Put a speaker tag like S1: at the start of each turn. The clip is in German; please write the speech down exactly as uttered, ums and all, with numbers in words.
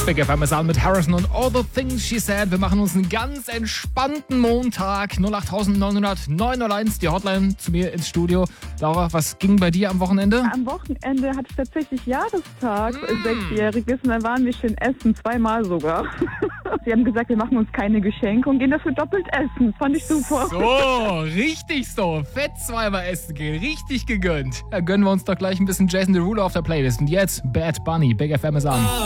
S1: Big F M ist an mit Harrison und All the Things She Said. Wir machen uns einen ganz entspannten Montag. null acht neun null null neun null eins, die Hotline zu mir ins Studio. Laura, was ging bei dir am Wochenende?
S2: Am Wochenende hatte ich tatsächlich Jahrestag,
S1: Mm.
S2: sechsjähriges, und dann waren wir schön essen, zweimal sogar. Sie haben gesagt, wir machen uns keine Geschenke und gehen dafür doppelt essen. Fand ich super.
S1: So, richtig so. Fett zweimal essen gehen. Richtig gegönnt. Ja, gönnen wir uns doch gleich ein bisschen Jason Derulo auf der Playlist. Und jetzt Bad Bunny. Big F M ist an.